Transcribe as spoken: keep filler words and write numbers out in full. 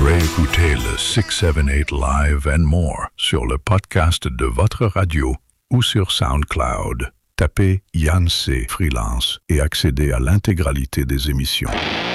Réécoutez le six sept huit Live and More sur le podcast de votre radio ou sur SoundCloud. Tapez Yann C. Freelance et accédez à l'intégralité des émissions.